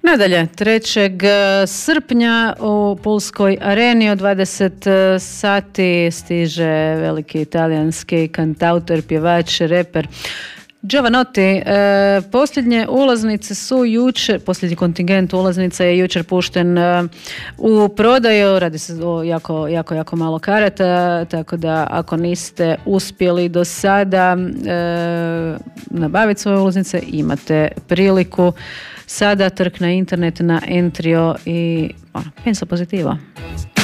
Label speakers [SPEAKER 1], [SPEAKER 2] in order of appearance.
[SPEAKER 1] Nadalje, 3. srpnja u Pulskoj areni od 20 sati stiže veliki italijanski kantautor, pjevač, reper Jovanotti. Posljednje ulaznice su jučer, posljednji kontingent ulaznica je jučer pušten u prodaju, radi se o jako malo karata, tako da ako niste uspjeli do sada nabaviti svoje ulaznice, imate priliku. Sada trk na internet na Entrio i pensa pozitiva.